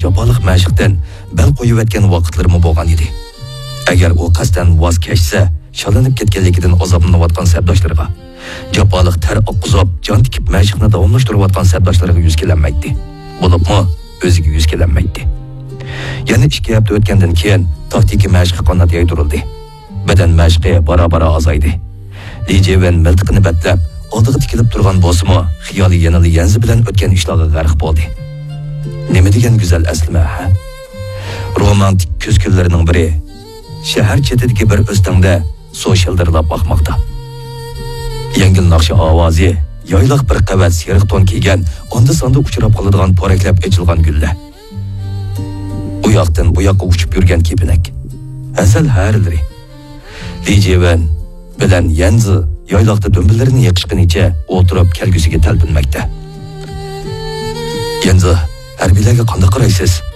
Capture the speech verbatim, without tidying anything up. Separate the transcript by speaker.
Speaker 1: yapaliq məşqdən bel qoyuvetken vaqtlarımı bolğan idi. Agar o qasdan voz kechsa, shalanib ketganligidan azoblanayotgan sabdoshlarga, yapaliq ter oqqizib, jon tikib məşqni davomlashtirayotgan sabdoshlarga yuz kelanmaydi. Bo'libmi, o'ziga yuz kelanmaydi. Yana ikki hafta o'tgandan keyin taktiki məşqi qanat yaydirildi. Badan məşqi bara-bara azaydi. Li Jiwen miltiqini batlab, oldiga tikilib turgan bo'lsa-mu, xiyoli yanali yanzi bilan o'tgan ishlarga g'arq bo'ldi. Nima degan go'zal aslima, ha? Romantik ko'z kunlarining biri shahar chetidagi bir o'stangda so'shildirlab boqmoqda. Yengil naqshi ovozi, yoyliq bir qavat seriq to'n kiygan, onda sonda uchrab qoladigan poraklab echilgan gullar. U yoqdan bu yoqqa uchib yurgan kepinak. Asal harlari. Li Jiwen bilan Yanzi yoyliqda do'mbilarini yiqishgunicha o'tirib kelgusiga talpinmoqda. Yanzi, harbiylarga qanday qaraysiz?